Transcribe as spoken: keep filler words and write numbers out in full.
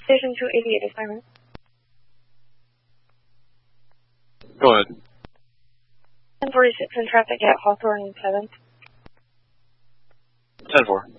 Station two eighty-eight assignment. Go ahead. ten forty-six in traffic at Hawthorne and seventh. ten four.